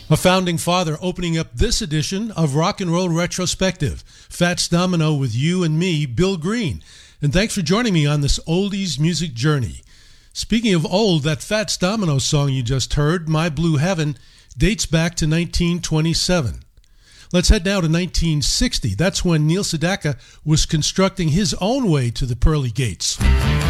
A founding father opening up this edition of Rock and Roll Retrospective. Fats Domino with you and me, Bill Green. And thanks for joining me on this oldies music journey. Speaking of old, that Fats Domino song you just heard, My Blue Heaven, dates back to 1927. Let's head now to 1960. That's when Neil Sedaka was constructing his own way to the pearly gates.